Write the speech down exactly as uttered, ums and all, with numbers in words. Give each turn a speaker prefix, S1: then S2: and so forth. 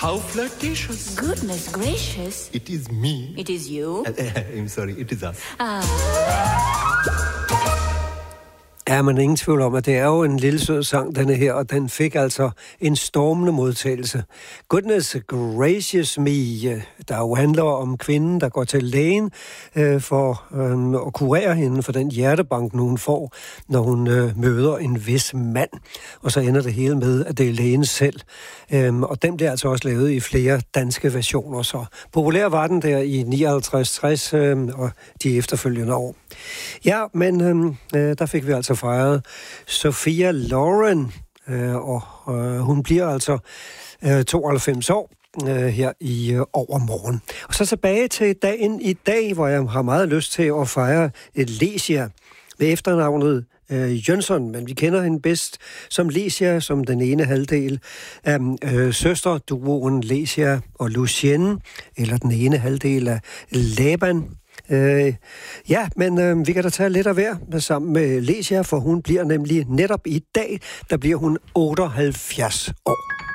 S1: How flirtatious.
S2: Goodness gracious.
S1: It is me.
S2: It is you.
S1: I'm sorry, it is us.
S2: Ah.
S3: Ja, men ingen tvivl om, at det er jo en lille sød sang, denne her, og den fik altså en stormende modtagelse. Goodness gracious me, der jo handler om kvinden, der går til lægen øh, for øh, at kurere hende for den hjertebank, hun får, når hun øh, møder en vis mand. Og så ender det hele med, at det er lægen selv. Øhm, og den bliver altså også lavet i flere danske versioner, så populær var den der i nioghalvtreds tres øh, og de efterfølgende år. Ja, men øh, der fik vi altså fejret Sophia Loren, øh, og øh, hun bliver altså øh, tooghalvfems år øh, her i øh, overmorgen. Og så tilbage til dagen i dag, hvor jeg har meget lyst til at fejre Lesia med efternavnet øh, Jønsson, men vi kender hende bedst som Lesia, som den ene halvdel af øh, søsterduoen Lesia og Lucienne, eller den ene halvdel af Laban. Øh, ja, men øh, vi kan da tage lidt af hver sammen med Lesia, for hun bliver nemlig netop i dag, der bliver hun otteoghalvfjerds år.